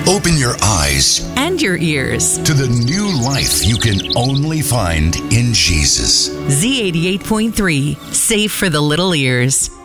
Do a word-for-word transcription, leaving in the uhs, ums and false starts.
Open your eyes and your ears to the new life you can only find in Jesus. Z eighty-eight point three, safe for the little ears.